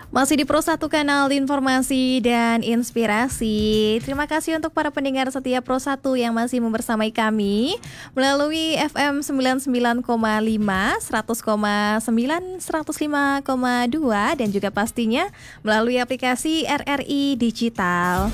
Masih di Pro 1 Kanal Informasi dan Inspirasi. Terima kasih untuk para pendengar setia Pro 1 yang masih membersamai kami melalui FM 99,5, 100,9, 105,2 dan juga pastinya melalui aplikasi RRI Digital.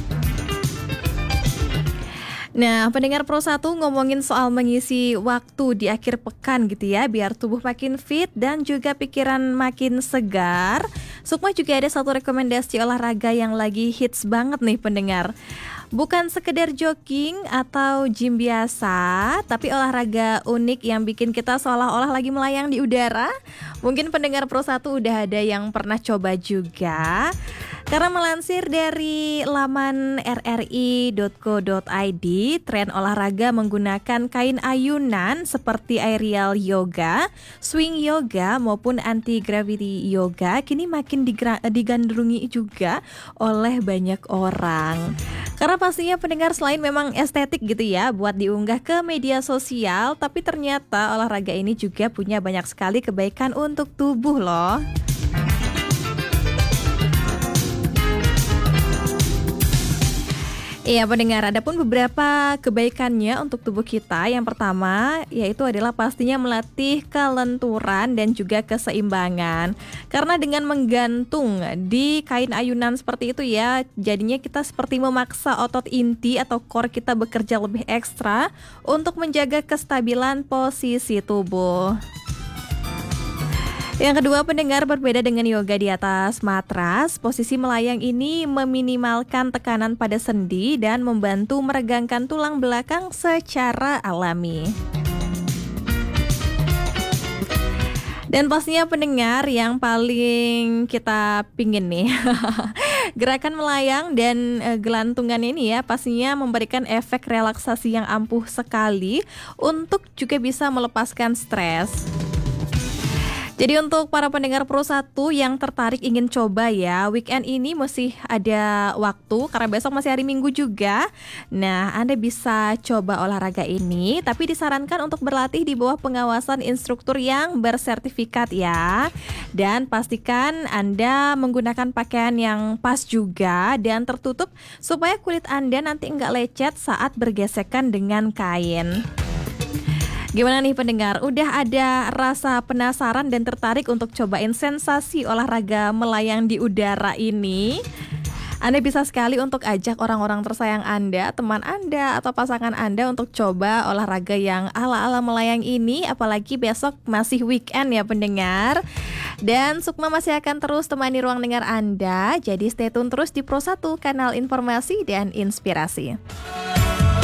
Nah, pendengar Pro 1 ngomongin soal mengisi waktu di akhir pekan gitu ya, biar tubuh makin fit dan juga pikiran makin segar. Sukma juga ada satu rekomendasi olahraga yang lagi hits banget nih pendengar. Bukan sekedar jogging atau gym biasa, tapi olahraga unik yang bikin kita seolah-olah lagi melayang di udara. Mungkin pendengar Pro 1 udah ada yang pernah coba juga. Karena melansir dari laman rri.co.id, tren olahraga menggunakan kain ayunan seperti aerial yoga, swing yoga maupun anti-gravity yoga kini makin digandrungi juga oleh banyak orang. Karena pastinya pendengar selain memang estetik gitu ya buat diunggah ke media sosial, tapi ternyata olahraga ini juga punya banyak sekali kebaikan untuk tubuh loh. Iya pendengar, ada pun beberapa kebaikannya untuk tubuh kita. Yang pertama yaitu adalah pastinya melatih kelenturan dan juga keseimbangan. Karena dengan menggantung di kain ayunan seperti itu ya, jadinya kita seperti memaksa otot inti atau core kita bekerja lebih ekstra untuk menjaga kestabilan posisi tubuh. Yang kedua pendengar, berbeda dengan yoga di atas matras, posisi melayang ini meminimalkan tekanan pada sendi dan membantu meregangkan tulang belakang secara alami. Dan pastinya pendengar yang paling kita pingin nih gerakan melayang dan gelantungan ini ya pastinya memberikan efek relaksasi yang ampuh sekali untuk juga bisa melepaskan stres. Jadi untuk para pendengar Pro 1 yang tertarik ingin coba ya, weekend ini masih ada waktu karena besok masih hari Minggu juga. Nah, Anda bisa coba olahraga ini, tapi disarankan untuk berlatih di bawah pengawasan instruktur yang bersertifikat ya. Dan pastikan Anda menggunakan pakaian yang pas juga dan tertutup supaya kulit Anda nanti nggak lecet saat bergesekan dengan kain. Gimana nih pendengar, udah ada rasa penasaran dan tertarik untuk cobain sensasi olahraga melayang di udara ini? Anda bisa sekali untuk ajak orang-orang tersayang Anda, teman Anda, atau pasangan Anda untuk coba olahraga yang ala-ala melayang ini. Apalagi besok masih weekend ya pendengar. Dan Sukma masih akan terus temani ruang dengar Anda. Jadi stay tune terus di Pro 1 Kanal Informasi dan Inspirasi.